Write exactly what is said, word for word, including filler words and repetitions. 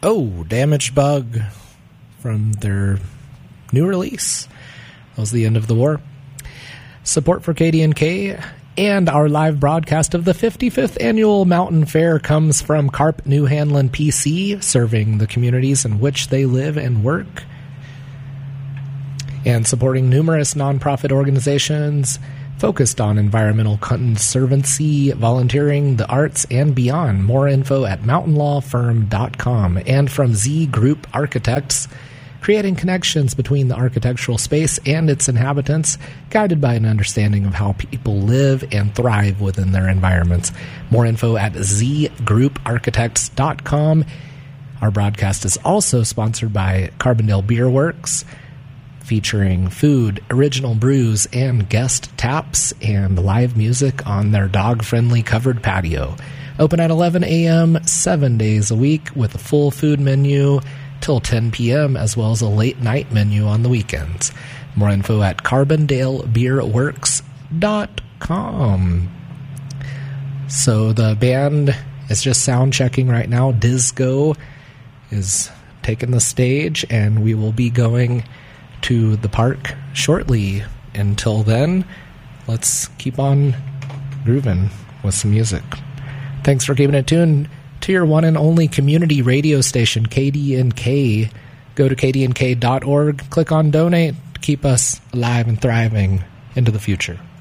Oh, Damaged Bug from their new release. That was the end of the war. Support for K D N K and our live broadcast of the fifty-fifth Annual Mountain Fair comes from Carp New Hanlon P C, serving the communities in which they live and work, and supporting numerous nonprofit organizations focused on environmental conservancy, volunteering, the arts, and beyond. More info at mountain law firm dot com. And from Z Group Architects, creating connections between the architectural space and its inhabitants, guided by an understanding of how people live and thrive within their environments. More info at z group architects dot com. Our broadcast is also sponsored by Carbondale Beer Works, featuring food, original brews, and guest taps and live music on their dog-friendly covered patio. Open at eleven a.m. seven days a week with a full food menu till ten p.m. as well as a late night menu on the weekends. More info at carbondale beer works dot com. So the band is just sound checking right now. Disco is taking the stage, and we will be going to the park shortly. Until then, let's keep on grooving with some music. Thanks for keeping it tuned to your one and only community radio station, K D N K. Go to k d n k dot org, click on donate to keep us alive and thriving into the future.